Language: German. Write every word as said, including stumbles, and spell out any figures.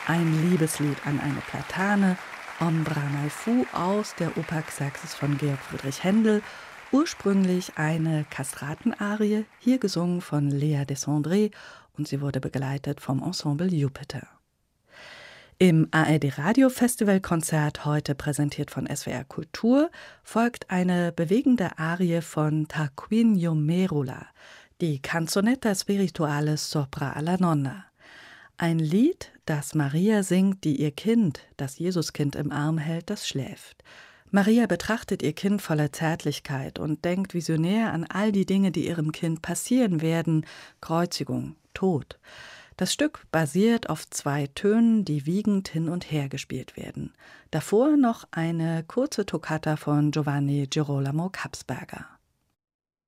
Ein Liebeslied an eine Platane, Ombra mal fu aus der Oper Xerxes von Georg Friedrich Händel, ursprünglich eine Kastratenarie, hier gesungen von Léa Desandré, und sie wurde begleitet vom Ensemble Jupiter. Im A R D-Radio-Festivalkonzert, heute präsentiert von S W R Kultur, folgt eine bewegende Arie von Tarquinio Merula, die Canzonetta Spirituale Sopra alla Nonna. Ein Lied, das Maria singt, die ihr Kind, das Jesuskind im Arm hält, das schläft. Maria betrachtet ihr Kind voller Zärtlichkeit und denkt visionär an all die Dinge, die ihrem Kind passieren werden: Kreuzigung, Tod. Das Stück basiert auf zwei Tönen, die wiegend hin und her gespielt werden. Davor noch eine kurze Toccata von Giovanni Girolamo Kapsberger.